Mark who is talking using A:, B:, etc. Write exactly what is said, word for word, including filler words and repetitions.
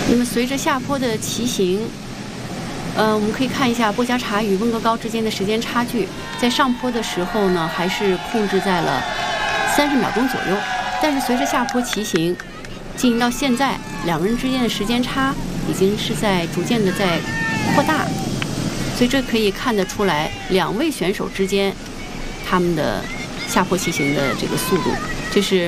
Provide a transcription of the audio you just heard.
A: 那么随着下坡的骑行，呃，我们可以看一下波加查与温格高之间的时间差距，在上坡的时候呢，还是控制在了三十秒钟左右，但是随着下坡骑行进行到现在，两个人之间的时间差已经是在逐渐的在扩大，所以这可以看得出来，两位选手之间他们的下坡骑行的这个速度，这是